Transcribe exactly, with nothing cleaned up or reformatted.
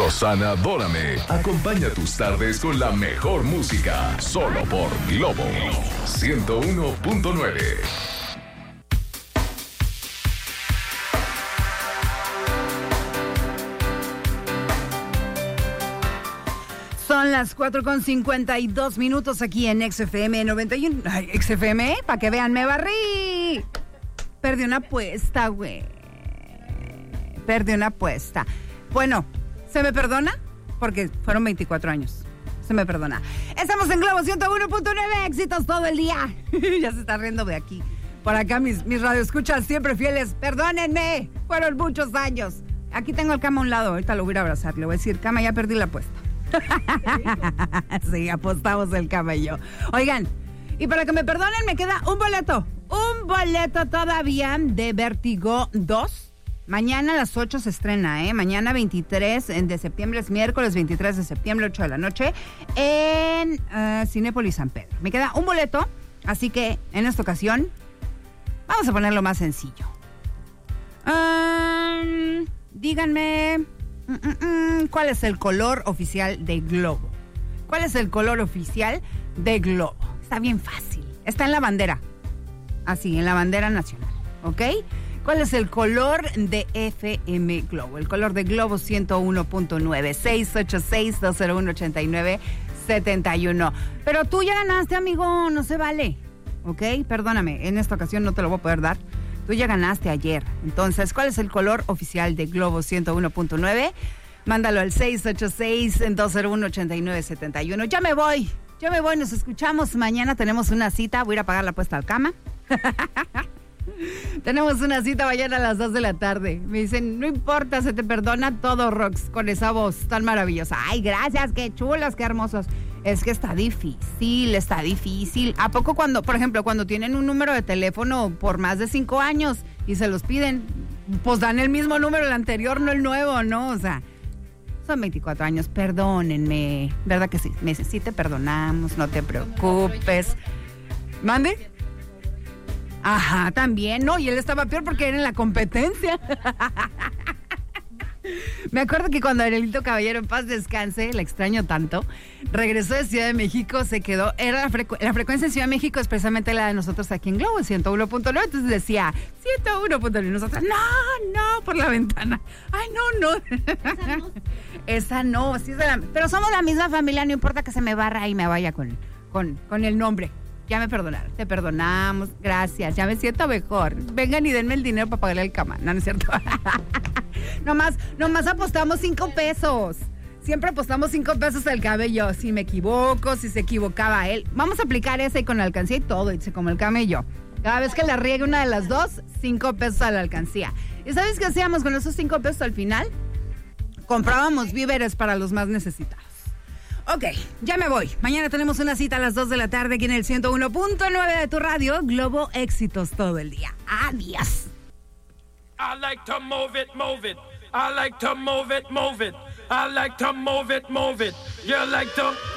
Rosana Adórame acompaña tus tardes con la mejor música, solo por Globo ciento uno punto nueve. Son las cuatro con cincuenta y dos minutos aquí en X F M noventa y uno. Ay, X F M, para que vean, me barrí. Perdí una apuesta, güey. Perdí una apuesta. Bueno, ¿se me perdona? Porque fueron veinticuatro años. Se me perdona. Estamos en Globo ciento uno punto nueve, éxitos todo el día. Ya se está riendo de aquí. Por acá mis, mis radioescuchas siempre fieles. Perdónenme, fueron muchos años. Aquí tengo el Cama a un lado, ahorita lo voy a ir a abrazar. Le voy a decir, Cama, ya perdí la apuesta. Sí, apostamos el Cama y yo. Oigan, y para que me perdonen, me queda un boleto. Un boleto todavía de Vértigo dos. Mañana a las ocho se estrena, ¿eh? Mañana veintitrés de septiembre, es miércoles veintitrés de septiembre, ocho de la noche, en uh, Cinépolis San Pedro. Me queda un boleto, así que en esta ocasión vamos a ponerlo más sencillo. Um, díganme, mm, mm, mm, ¿cuál es el color oficial de Globo? ¿Cuál es el color oficial de Globo? Está bien fácil, está en la bandera, así, en la bandera nacional, ¿ok? ¿Cuál es el color de F M Globo? El color de Globo ciento uno punto nueve. seis ocho seis, dos cero uno, ocho nueve siete uno. Pero tú ya ganaste, amigo, no se vale. ¿Ok? Perdóname, en esta ocasión no te lo voy a poder dar. Tú ya ganaste ayer. Entonces, ¿cuál es el color oficial de Globo ciento uno punto nueve? Mándalo al seis ocho seis, dos cero uno, ocho nueve siete uno. Ya me voy, ya me voy, nos escuchamos. Mañana tenemos una cita, voy a ir a pagar la apuesta al Cama. Tenemos una cita mañana a las dos de la tarde. Me dicen, no importa, se te perdona todo, Rox, con esa voz tan maravillosa. Ay, gracias, qué chulos, qué hermosos. Es que está difícil, está difícil. ¿A poco cuando, por ejemplo, cuando tienen un número de teléfono por más de cinco años y se los piden, pues dan el mismo número, el anterior, no el nuevo, ¿no? O sea, son veinticuatro años, perdónenme. ¿Verdad que sí? Me dice, sí te perdonamos, no te preocupes. ¿Mande? Ajá, también, ¿no? Y él estaba peor porque era en la competencia. Me acuerdo que cuando Arielito Caballero, en paz descanse, la extraño tanto, regresó de Ciudad de México, se quedó, era la, frecu- la frecuencia en Ciudad de México es precisamente la de nosotros aquí en Globo, ciento uno punto nueve, entonces decía, ciento uno punto nueve, nosotros, no, no, por la ventana. Ay, no, no. Esa no, Esa no sí es de la, pero somos la misma familia, no importa que se me barra y me vaya con, con, con el nombre. Ya me perdonaron, te perdonamos, gracias, ya me siento mejor. Vengan y denme el dinero para pagarle al Cama. No, no es cierto. nomás, nomás apostamos cinco pesos. Siempre apostamos cinco pesos al cabello. Si me equivoco, si se equivocaba él. Vamos a aplicar esa y con la alcancía y todo, dice, como el camello. Cada vez que le riegue una de las dos, cinco pesos a la alcancía. ¿Y sabes qué hacíamos con esos cinco pesos al final? Comprábamos víveres para los más necesitados. Ok, ya me voy. Mañana tenemos una cita a las dos de la tarde aquí en el ciento uno punto nueve de tu radio. Globo, éxitos todo el día. Adiós. I like to move it, move it. I like to move it, move it. I like to move it, move it. You like to...